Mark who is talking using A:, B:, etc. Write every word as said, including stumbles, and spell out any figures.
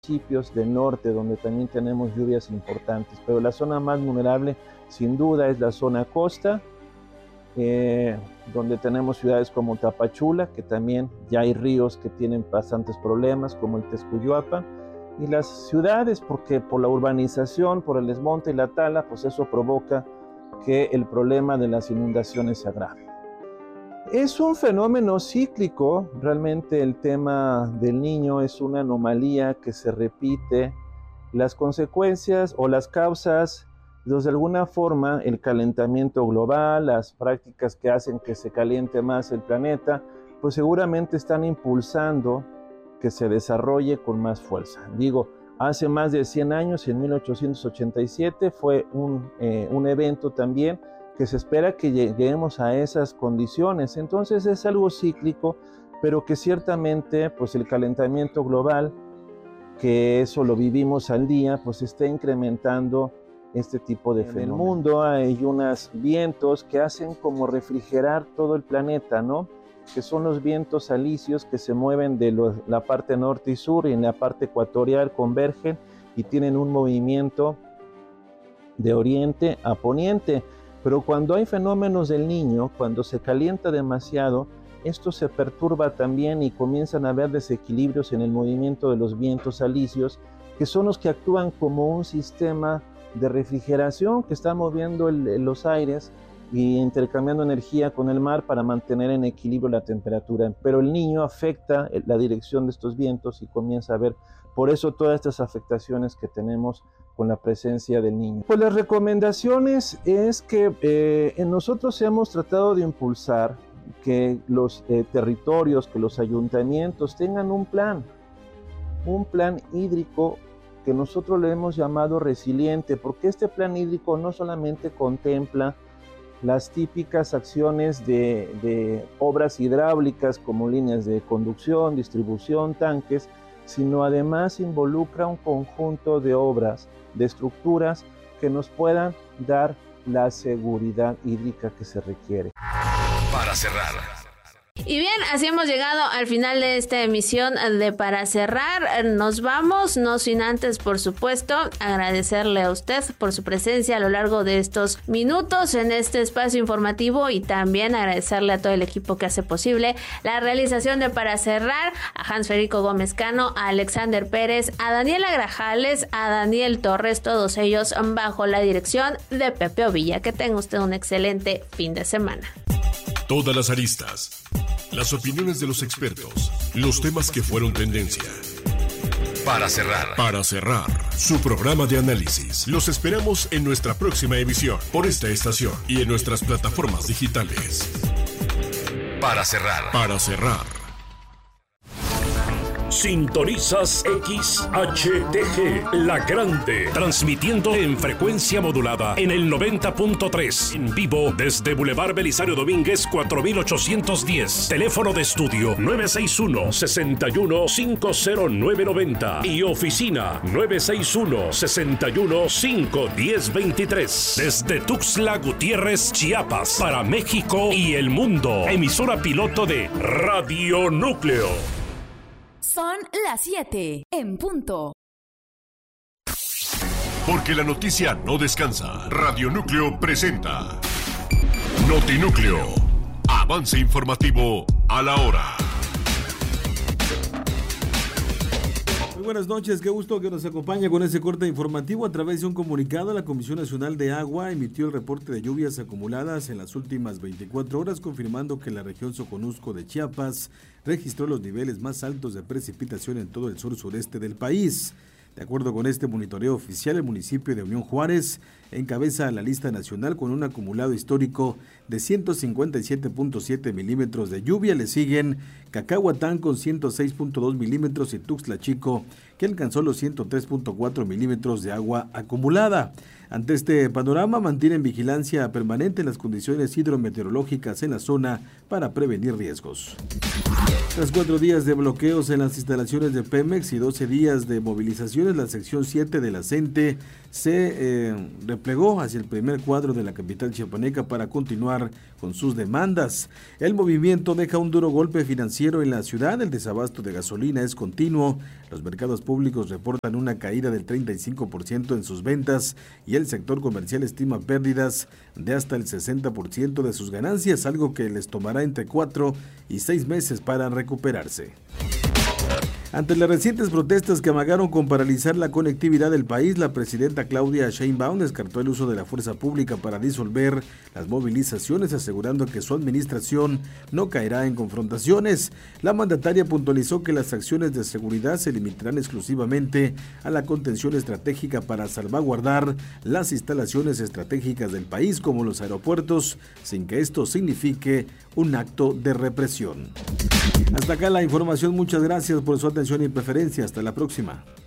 A: municipios del norte donde también tenemos lluvias importantes, pero la zona más vulnerable sin duda es la zona costa, eh, donde tenemos ciudades como Tapachula, que también ya hay ríos que tienen bastantes problemas, como el Texcoyuapa, y las ciudades, porque por la urbanización, por el desmonte y la tala, pues eso provoca que el problema de las inundaciones se agrave. Es un fenómeno cíclico, realmente el tema del Niño es una anomalía que se repite. Las consecuencias o las causas, pues de alguna forma el calentamiento global, las prácticas que hacen que se caliente más el planeta, pues seguramente están impulsando que se desarrolle con más fuerza. Digo, hace más de cien años, en mil ochocientos ochenta y siete, fue un, eh, un evento también que se espera que lleguemos a esas condiciones. Entonces es algo cíclico, pero que ciertamente pues el calentamiento global, que eso lo vivimos al día, pues está incrementando este tipo de fenómenos. En el mundo hay unos vientos que hacen como refrigerar todo el planeta, ¿no? Que son los vientos alisios que se mueven de los, la parte norte y sur, y en la parte ecuatorial convergen y tienen un movimiento de oriente a poniente. Pero cuando hay fenómenos del Niño, cuando se calienta demasiado, esto se perturba también y comienzan a haber desequilibrios en el movimiento de los vientos alisios, que son los que actúan como un sistema de refrigeración que está moviendo el, los aires y intercambiando energía con el mar para mantener en equilibrio la temperatura. Pero el Niño afecta la dirección de estos vientos y comienza a haber, por eso todas estas afectaciones que tenemos con la presencia del Niño. Pues las recomendaciones es que eh, en nosotros hemos tratado de impulsar que los eh, territorios, que los ayuntamientos tengan un plan, un plan hídrico que nosotros le hemos llamado resiliente, porque este plan hídrico no solamente contempla las típicas acciones de, de obras hidráulicas como líneas de conducción, distribución, tanques, sino además involucra un conjunto de obras, de estructuras que nos puedan dar la seguridad hídrica que se requiere.
B: Para cerrar.
C: Y bien, así hemos llegado al final de esta emisión de Para Cerrar. Nos vamos, no sin antes, por supuesto, agradecerle a usted por su presencia a lo largo de estos minutos en este espacio informativo, y también agradecerle a todo el equipo que hace posible la realización de Para Cerrar, a Hans Federico Gómez Cano, a Alexander Pérez, a Daniela Grajales, a Daniel Torres, todos ellos bajo la dirección de Pepe Ovilla. Que tenga usted un excelente fin de semana.
B: Todas las aristas, las opiniones de los expertos, los temas que fueron tendencia. Para cerrar. Para cerrar. Su programa de análisis. Los esperamos en nuestra próxima emisión por esta estación y en nuestras plataformas digitales. Para cerrar. Para cerrar.
D: Sintonizas X H T G, La Grande, transmitiendo en frecuencia modulada en el noventa punto tres, en vivo desde Boulevard Belisario Domínguez cuatro mil ochocientos diez, teléfono de estudio nueve seis uno, seis uno cinco cero nueve nueve cero y oficina nueve seis uno, seis uno cinco uno cero dos tres, desde Tuxtla Gutiérrez, Chiapas, para México y el mundo, emisora piloto de Radio Núcleo.
E: Son las siete en punto.
B: Porque la noticia no descansa. Radio Núcleo presenta Notinúcleo. Avance informativo a la hora.
F: Muy buenas noches, qué gusto que nos acompañe con ese corte informativo. A través de un comunicado, la Comisión Nacional de Agua emitió el reporte de lluvias acumuladas en las últimas veinticuatro horas, confirmando que la región Soconusco de Chiapas registró los niveles más altos de precipitación en todo el sur sureste del país. De acuerdo con este monitoreo oficial, el municipio de Unión Juárez encabeza la lista nacional con un acumulado histórico de ciento cincuenta y siete punto siete milímetros de lluvia. Le siguen Cacahuatán con ciento seis punto dos milímetros y Tuxtla Chico, que alcanzó los ciento tres punto cuatro milímetros de agua acumulada. Ante este panorama, mantienen vigilancia permanente en las condiciones hidrometeorológicas en la zona para prevenir riesgos. Tras cuatro días de bloqueos en las instalaciones de Pemex y doce días de movilizaciones, la sección siete de la CENTE se eh, replegó hacia el primer cuadro de la capital chiapaneca para continuar con sus demandas. El movimiento deja un duro golpe financiero en la ciudad, el desabasto de gasolina es continuo, los mercados públicos públicos reportan una caída del treinta y cinco por ciento en sus ventas y el sector comercial estima pérdidas de hasta el sesenta por ciento de sus ganancias, algo que les tomará entre cuatro y seis meses para recuperarse. Ante las recientes protestas que amagaron con paralizar la conectividad del país, la presidenta Claudia Sheinbaum descartó el uso de la fuerza pública para disolver las movilizaciones, asegurando que su administración no caerá en confrontaciones. La mandataria puntualizó que las acciones de seguridad se limitarán exclusivamente a la contención estratégica para salvaguardar las instalaciones estratégicas del país, como los aeropuertos, sin que esto signifique un acto de represión. Hasta acá la información, muchas gracias por su atención y preferencia, hasta la próxima.